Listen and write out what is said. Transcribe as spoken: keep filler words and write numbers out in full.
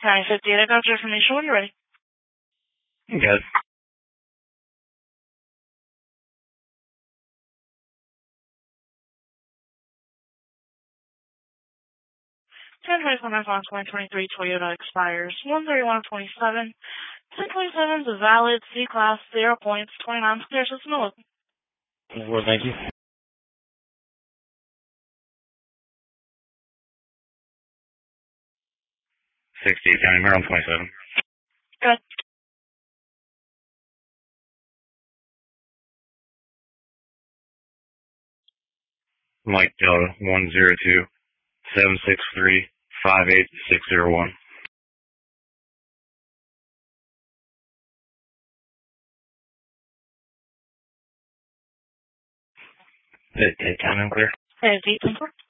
nine fifty-eight, I got your information when you're ready. Good. ten twenty-seven on twenty twenty-three Toyota expires one thirty-one twenty-seven. ten twenty-seven is a valid C-Class, zero points, twenty-nine clear system to look. Well, thank you. sixty-eight County, Maryland, twenty-seven. Good. Mike Delta, one zero two, seven six three, five eight six zero one. It, it, time and clear. Hey, deep and clear.